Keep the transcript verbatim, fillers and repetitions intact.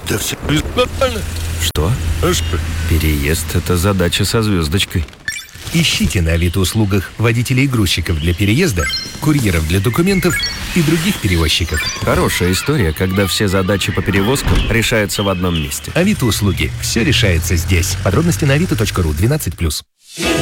Да все нормально. Что? А что? Переезд – это задача со звездочкой. Ищите на Авито-услугах водителей и грузчиков для переезда, курьеров для документов и других перевозчиков. Хорошая история, когда все задачи по перевозкам решаются в одном месте. Авито-услуги. Все решается здесь. Подробности на авито точка ру, двенадцать плюс.